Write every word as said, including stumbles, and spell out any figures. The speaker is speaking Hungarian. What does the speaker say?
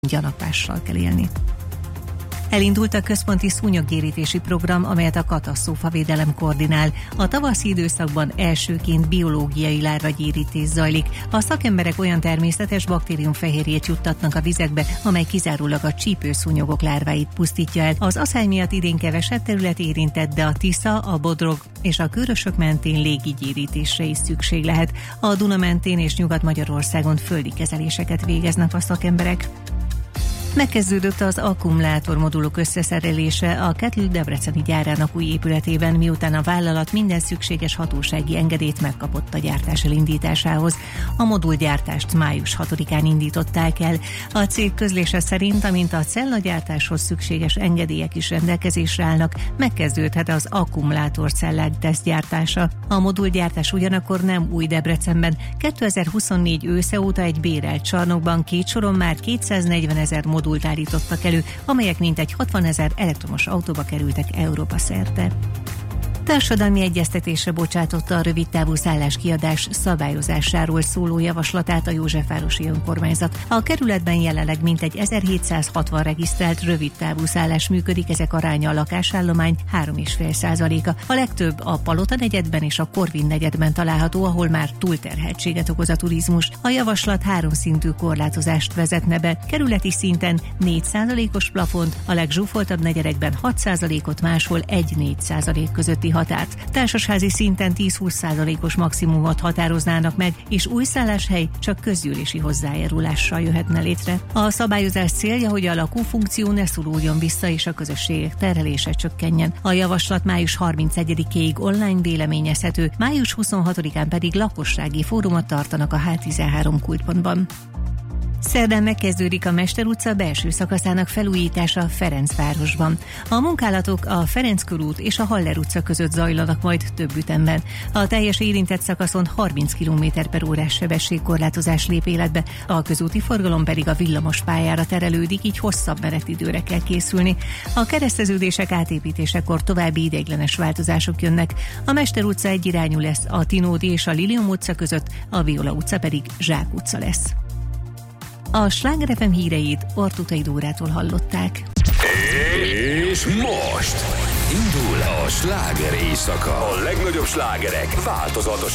gyanakvással kell élni. Elindult a központi szúnyoggyérítési program, amelyet a katasztrófavédelem koordinál. A tavaszi időszakban elsőként biológiai lárvagyérítés zajlik. A szakemberek olyan természetes baktériumfehérjét juttatnak a vizekbe, amely kizárólag a csípőszúnyogok lárváit pusztítja el. Az aszály miatt idén kevesebb terület érintett, de a Tisza, a Bodrog és a Kőrösök mentén légigyérítésre is szükség lehet. A Duna mentén és Nyugat-Magyarországon földi kezeléseket végeznek a szakemberek. Megkezdődött az akkumulátormodulok összeszerelése a Kettle debreceni gyárának új épületében, miután a vállalat minden szükséges hatósági engedélyt megkapott a gyártás elindításához. A modulgyártást május hatodikán indították el. A cég közlése szerint, amint a cellagyártáshoz szükséges engedélyek is rendelkezésre állnak, megkezdődhet az akkumulátorcellák tesztgyártása. A modulgyártás ugyanakkor nem új Debrecenben. kétezer-huszonnégy ősze óta egy bérelt csarnokban két soron már kétszáznegyvenezer modult állítottak elő, amelyek mintegy hatvanezer elektromos autóba kerültek Európa szerte. Társadalmi egyeztetésre bocsátotta a rövidtávú szálláskiadás szabályozásáról szóló javaslatát a Józsefvárosi önkormányzat. A kerületben jelenleg mintegy ezerhétszázhatvan regisztrált rövidtávú szállás működik, ezek aránya a lakásállomány három egész öt százaléka. A legtöbb a Palota negyedben és a Korvin negyedben található, ahol már túlterheltséget okoz a turizmus. A javaslat háromszintű korlátozást vezetne be. Kerületi szinten négy százalékos plafont, a legzsúfoltabb negyedekben hat százalékot, máshol egy-négy százalék közötti határt. Társasházi szinten tíz-húsz százalékos maximumot határoznának meg, és új szálláshely csak közgyűlési hozzájárulással jöhetne létre. A szabályozás célja, hogy a lakófunkció ne szoruljon vissza, és a közösségek terhelése csökkenjen. A javaslat május harmincegyedikéig online véleményezhető, május huszonhatodikán pedig lakossági fórumot tartanak a há tizenhárom kulcspontban. Szerdán megkezdődik a Mester utca belső szakaszának felújítása Ferencvárosban. A munkálatok a Ferenc körút és a Haller utca között zajlanak majd több ütemben. A teljes érintett szakaszon harminc kilométer per órás sebességkorlátozás lép életbe, a közúti forgalom pedig a villamos pályára terelődik, így hosszabb menetidőre kell készülni. A kereszteződések átépítésekor további ideiglenes változások jönnek. A Mester utca egyirányú lesz a Tinódi és a Lilium utca között, a Viola utca pedig Zsák utca lesz. A Sláger ef em híreit Ortutai Dórától hallották. És most indul a sláger éjszaka. A legnagyobb slágerek változatos